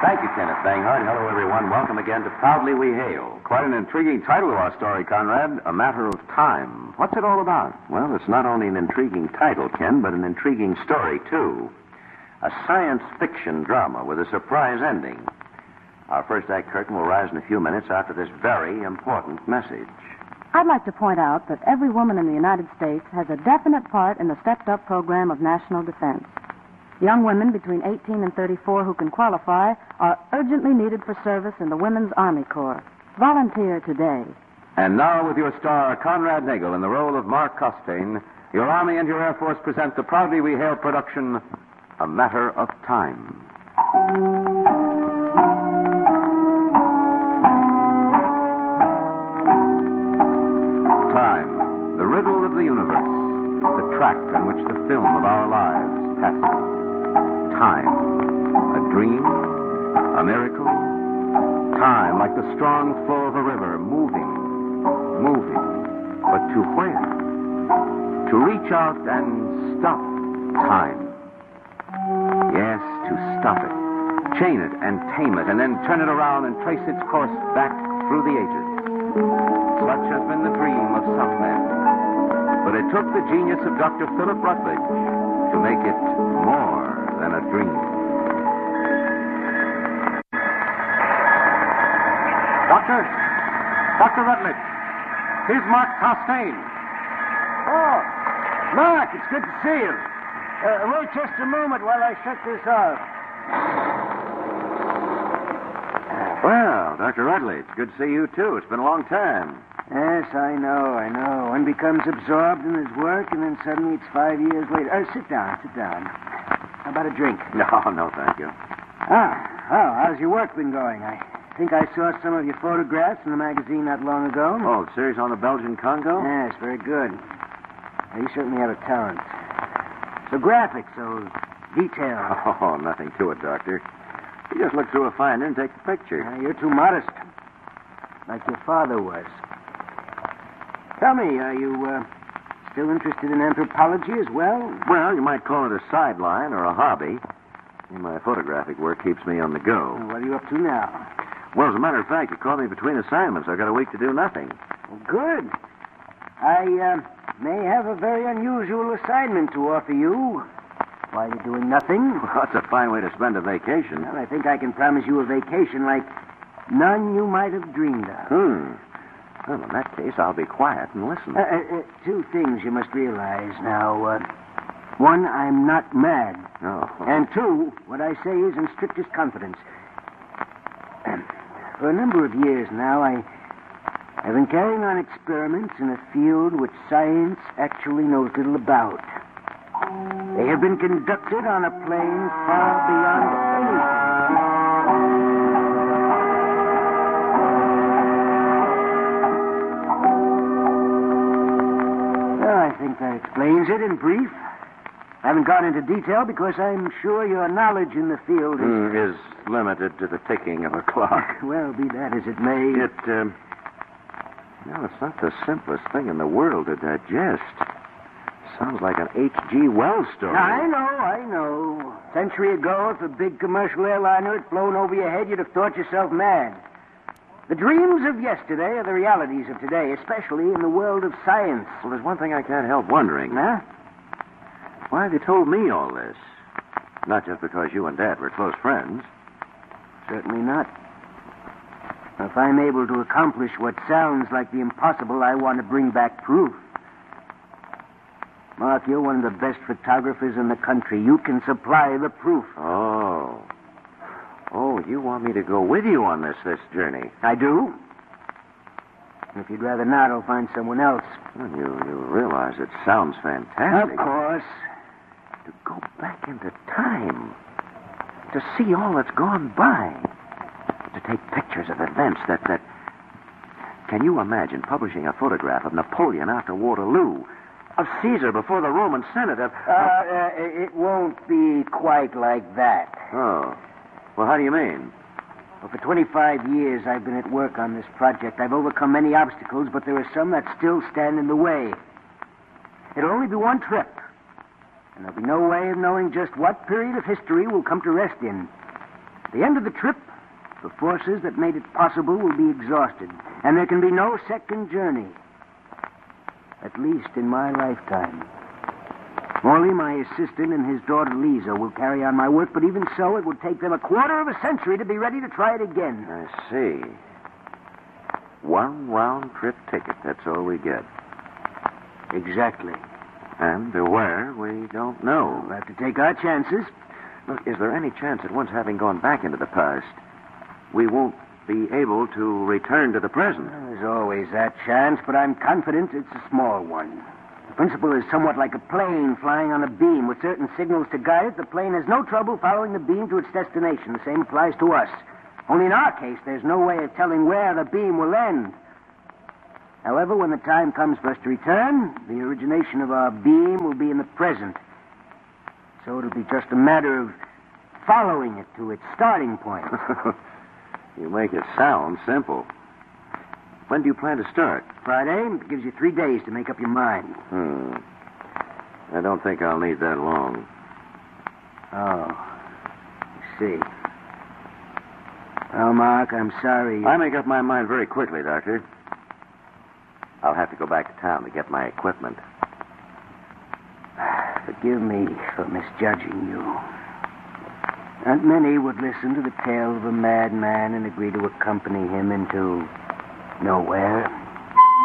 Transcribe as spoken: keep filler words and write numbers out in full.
Thank you, Kenneth Banghart. Hello, everyone. Welcome again to Proudly We Hail. Quite an intriguing title to our story, Conrad. A Matter of Time. What's it all about? Well, it's not only an intriguing title, Ken, but an intriguing story, too. A science fiction drama with a surprise ending. Our first act curtain will rise in a few minutes after this very important message. I'd like to point out that every woman in the United States has a definite part in the stepped-up program of national defense. Young women between eighteen and thirty-four who can qualify are urgently needed for service in the Women's Army Corps. Volunteer today. And now, with your star, Conrad Nagel, in the role of Mark Costain, your Army and your Air Force present the Proudly We Hail production, A Matter of Time. Time, the riddle of the universe, the track on which the film of our lives passes. Time, a dream, a miracle. Time, like the strong flow of a river, moving, moving. But to where? To reach out and stop time. Yes, to stop it. Chain it and tame it, and then turn it around and trace its course back through the ages. Such has been the dream of some men. But it took the genius of Doctor Philip Rutledge to make it more than a dream. Doctor? Doctor Rutledge. Here's Mark Costain. Oh, Mark, it's good to see you. Uh, wait just a moment while I shut this off. Well, Doctor Rutledge, good to see you, too. It's been a long time. Yes, I know, I know. One becomes absorbed in his work, and then suddenly it's five years later. Uh, sit down, sit down. How about a drink? No, no, thank you. Ah, well, how's your work been going? I think I saw some of your photographs in the magazine not long ago. Oh, the series on the Belgian Congo? Yes, very good. Well, you certainly have a talent. So graphic, so detailed. Oh, nothing to it, Doctor. You just look through a finder and take a picture. Uh, you're too modest. Like your father was. Tell me, are you uh, still interested in anthropology as well? Well, you might call it a sideline or a hobby. My photographic work keeps me on the go. Well, what are you up to now? Well, as a matter of fact, you called me between assignments. I've got a week to do nothing. Well, good. I uh, may have a very unusual assignment to offer you. While you're doing nothing. Well, that's a fine way to spend a vacation. Well, I think I can promise you a vacation like none you might have dreamed of. Hmm. Well, in that case, I'll be quiet and listen. Uh, uh, uh, two things you must realize now. Uh, one, I'm not mad. Oh. And two, what I say is in strictest confidence. For a number of years now, I have been carrying on experiments in a field which science actually knows little about. They have been conducted on a plane far beyond anything. Well, I think that explains it in brief. I haven't gone into detail because I'm sure your knowledge in the field is... Mm, is limited to the ticking of a clock. Well, be that as it may... It, um... No, it's not the simplest thing in the world to digest. Sounds like an H G Wells story. I know, I know. A century ago, if a big commercial airliner had flown over your head, you'd have thought yourself mad. The dreams of yesterday are the realities of today, especially in the world of science. Well, there's one thing I can't help wondering. Huh? Why have you told me all this? Not just because you and Dad were close friends. Certainly not. If I'm able to accomplish what sounds like the impossible, I want to bring back proof. Mark, you're one of the best photographers in the country. You can supply the proof. Oh. Oh, you want me to go with you on this, this journey? I do. If you'd rather not, I'll find someone else. Well, you, you realize it sounds fantastic. Of course. To go back into time. To see all that's gone by. To take pictures of events that, that... Can you imagine publishing a photograph of Napoleon after Waterloo? Of Caesar before the Roman Senate? Of, uh, uh, it won't be quite like that. Oh. Well, how do you mean? Well, for twenty-five years I've been at work on this project. I've overcome many obstacles, but there are some that still stand in the way. It'll only be one trip. And there'll be no way of knowing just what period of history we'll come to rest in. At the end of the trip, the forces that made it possible will be exhausted, and there can be no second journey. At least in my lifetime. Morley, my assistant, and his daughter Lisa will carry on my work, but even so, it would take them a quarter of a century to be ready to try it again. I see. One round-trip ticket, that's all we get. Exactly. And to where, we don't know. We'll have to take our chances. Look, is there any chance that once having gone back into the past, we won't be able to return to the present? Well, there's always that chance, but I'm confident it's a small one. The principle is somewhat like a plane flying on a beam. With certain signals to guide it, the plane has no trouble following the beam to its destination. The same applies to us. Only in our case, there's no way of telling where the beam will end. However, when the time comes for us to return, the origination of our beam will be in the present. So it'll be just a matter of following it to its starting point. You make it sound simple. When do you plan to start? Friday. It gives you three days to make up your mind. Hmm. I don't think I'll need that long. Oh. I see. Well, Mark, I'm sorry. I make up my mind very quickly, Doctor. I'll have to go back to town to get my equipment. Forgive me for misjudging you. Not many would listen to the tale of a madman and agree to accompany him into nowhere.